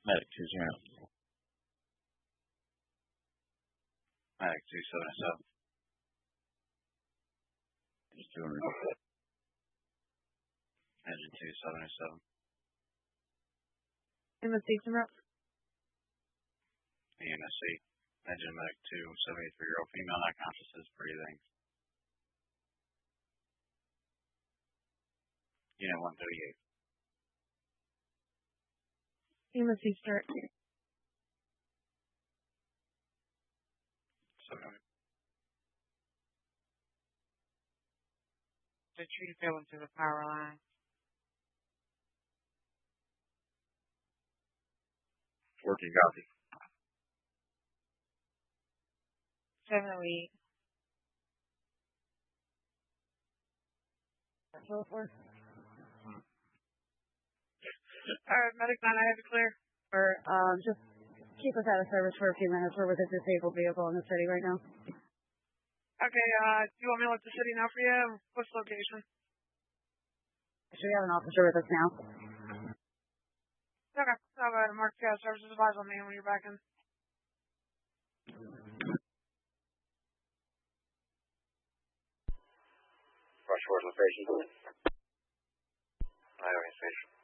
Medic 20. Medic 277. Just doing report. Engine 277. MSC route. EMSC. Engine medic 2, 73-year-old female, not conscious, is breathing. Unit 138. MSC start. The tree fell into the power line. 14 copy. 708. So forth. Alright, medic 9, I have you clear. Or just keep us out of service for a few minutes. We're with a disabled vehicle in the city right now. Okay, do you want me to let the city know for you? What's the location? Actually, we have an officer with us now. Okay, I'll go ahead and mark services advised on me when you're back in. Rush forward location. I have any station.